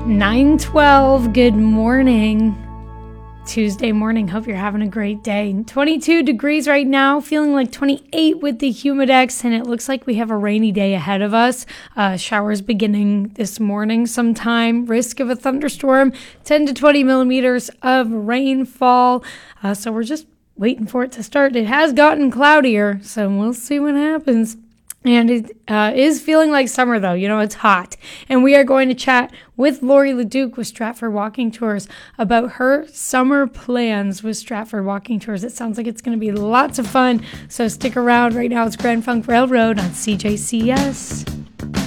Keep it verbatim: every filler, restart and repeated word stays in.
nine twelve, good morning. Tuesday morning, hope you're having a great day. twenty-two degrees right now, feeling like twenty-eight with the Humidex, and it looks like we have a rainy day ahead of us. Uh, showers beginning this morning sometime. Risk of a thunderstorm, ten to twenty millimeters of rainfall. Uh, so we're just waiting for it to start. It has gotten cloudier, so we'll see what happens. And it uh, is feeling like summer, though. You know, it's hot. And we are going to chat with Lori Leduc with Stratford Walking Tours about her summer plans with Stratford Walking Tours. It sounds like it's going to be lots of fun. So stick around. Right now, it's Grand Funk Railroad on C J C S.